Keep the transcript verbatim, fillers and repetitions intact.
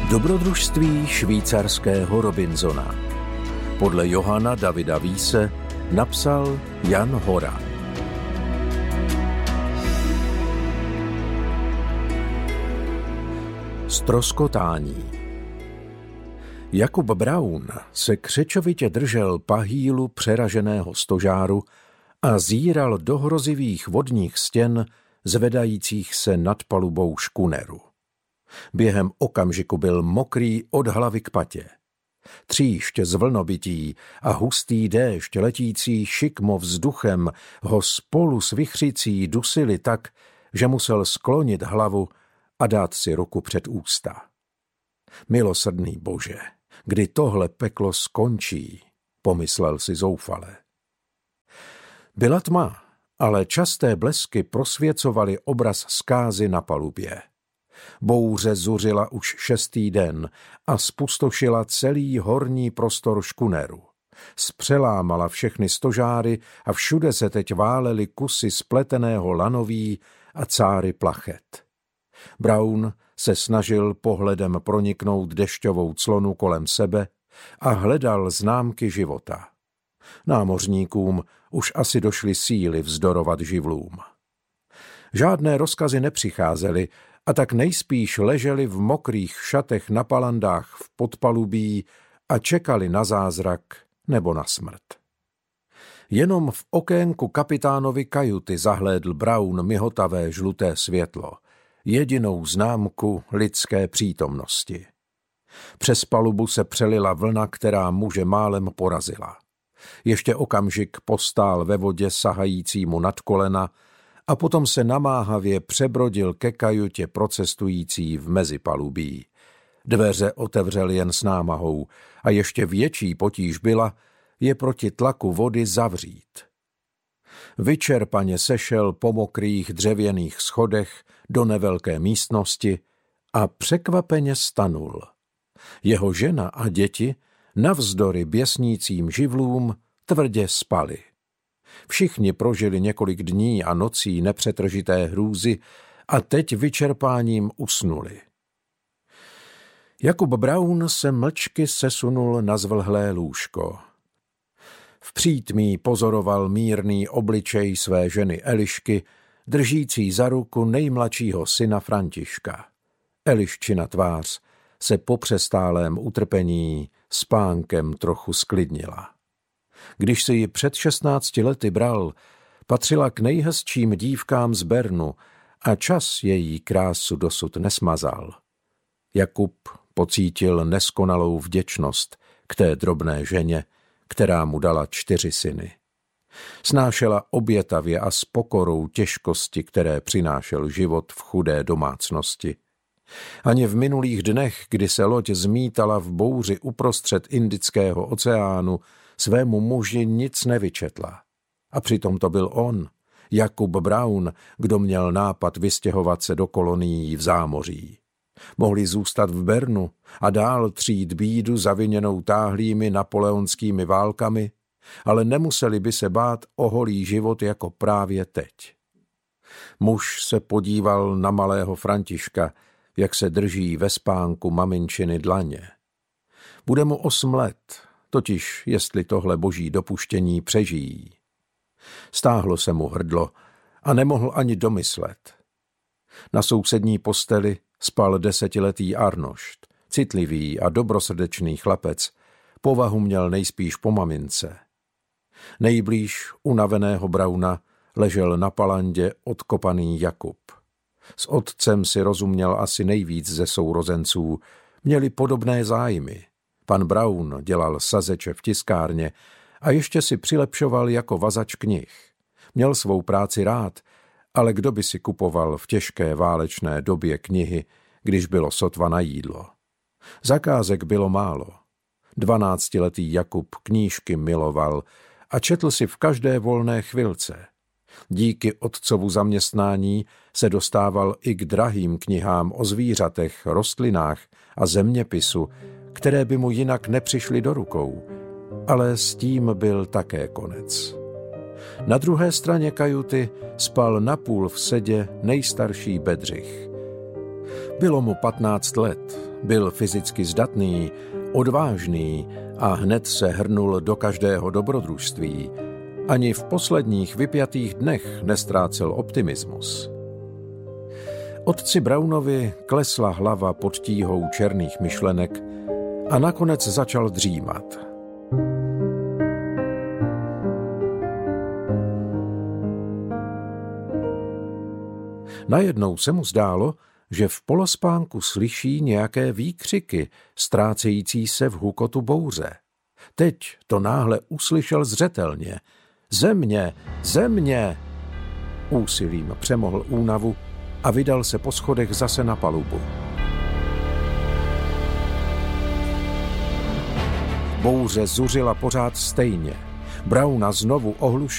Dobrodružství švýcarského Robinsona podle Johana Davida Wiese napsal Jan Hora. Ztroskotání. Jakub Braun se křečovitě držel pahýlu přeraženého stožáru a zíral do hrozivých vodních stěn zvedajících se nad palubou škuneru. Během okamžiku byl mokrý od hlavy k patě. Tříšť z vlnobití a hustý déšť letící šikmo vzduchem ho spolu s vichřicí dusili tak, že musel sklonit hlavu a dát si ruku před ústa. Milosrdný Bože, kdy tohle peklo skončí, pomyslel si zoufale. Byla tma, ale časté blesky prosvěcovaly obraz zkázy na palubě. Bouře zuřila už šestý den a spustošila celý horní prostor škuneru. Spřelámala všechny stožáry a všude se teď válely kusy spleteného lanoví a cáry plachet. Braun se snažil pohledem proniknout dešťovou clonu kolem sebe a hledal známky života. Námořníkům už asi došly síly vzdorovat živlům. Žádné rozkazy nepřicházely, a tak nejspíš leželi v mokrých šatech na palandách v podpalubí a čekali na zázrak nebo na smrt. Jenom v okénku kapitánovy kajuty zahlédl Braun mihotavé žluté světlo, jedinou známku lidské přítomnosti. Přes palubu se přelila vlna, která muže málem porazila. Ještě okamžik postál ve vodě sahající mu nad kolena a potom se namáhavě přebrodil ke kajutě procestující v mezipalubí. Dveře otevřel jen s námahou a ještě větší potíž byla je proti tlaku vody zavřít. Vyčerpaně sešel po mokrých dřevěných schodech do nevelké místnosti a překvapeně stanul. Jeho žena a děti navzdory běsnícím živlům tvrdě spali. Všichni prožili několik dní a nocí nepřetržité hrůzy a teď vyčerpáním usnuli. Jakub Braun se mlčky sesunul na zvlhlé lůžko. V přítmí pozoroval mírný obličej své ženy Elišky, držící za ruku nejmladšího syna Františka. Eliščina tvář se po přestálém utrpení spánkem trochu sklidnila. Když si ji před šestnácti lety bral, patřila k nejhezčím dívkám z Bernu a čas její krásu dosud nesmazal. Jakub pocítil neskonalou vděčnost k té drobné ženě, která mu dala čtyři syny. Snášela obětavě a s pokorou těžkosti, které přinášel život v chudé domácnosti. Ani v minulých dnech, kdy se loď zmítala v bouři uprostřed Indického oceánu, svému muži nic nevyčetla. A přitom to byl on, Jakub Braun, kdo měl nápad vystěhovat se do kolonií v zámoří. Mohli zůstat v Bernu a dál třít bídu zaviněnou táhlými napoleonskými válkami, ale nemuseli by se bát o holý život jako právě teď. Muž se podíval na malého Františka, jak se drží ve spánku maminčiny dlaně. Bude mu osm let, totiž jestli tohle boží dopuštění přežijí. Stáhlo se mu hrdlo a nemohl ani domyslet. Na sousední posteli spal desetiletý Arnošt, citlivý a dobrosrdečný chlapec, povahu měl nejspíš po mamince. Nejblíž unaveného Brauna ležel na palandě odkopaný Jakub. S otcem si rozuměl asi nejvíc ze sourozenců, měli podobné zájmy. Pan Braun dělal sazeče v tiskárně a ještě si přilepšoval jako vazač knih. Měl svou práci rád, ale kdo by si kupoval v těžké válečné době knihy, když bylo sotva na jídlo. Zakázek bylo málo. Dvanáctiletý Jakub knížky miloval a četl si v každé volné chvilce. Díky otcovu zaměstnání se dostával i k drahým knihám o zvířatech, rostlinách a zeměpisu, které by mu jinak nepřišly do rukou, ale s tím byl také konec. Na druhé straně kajuty spal napůl v sedě nejstarší Bedřich. Bylo mu patnáct let, Byl fyzicky zdatný, odvážný a hned se hrnul do každého dobrodružství. Ani v posledních vypjatých dnech nestrácel optimismus. Otci Brownovi klesla hlava pod tíhou černých myšlenek a nakonec začal dřímat. Najednou se mu zdálo, že v polospánku slyší nějaké výkřiky, ztrácející se v hukotu bouře. Teď to náhle uslyšel zřetelně. Země, země! Úsilím přemohl únavu a vydal se po schodech zase na palubu. Bouře zuřila pořád stejně. Browna znovu ohlušila